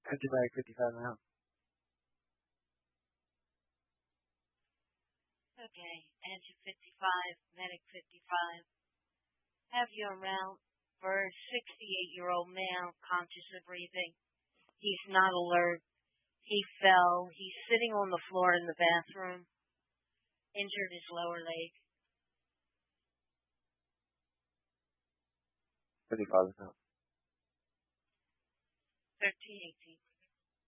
55, 55 now. Okay, engine 55, medic 55. Have you around for a 68-year-old male conscious of breathing. He's not alert. He fell. He's sitting on the floor in the bathroom. Injured his lower leg. 55 now. 1318.